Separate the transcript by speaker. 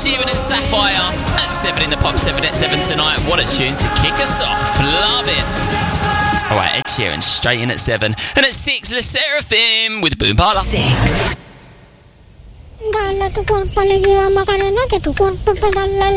Speaker 1: Sheeran and Sapphire at 7 in the Pop 7 at 7 tonight. What a tune to kick us off. Love it. All right, Ed Sheeran straight in at 7. And at 6, Le Seraphim with Boom Parlour.
Speaker 2: 6. Dale tu cuerpo alegría Macarena, que tu cuerpo pedala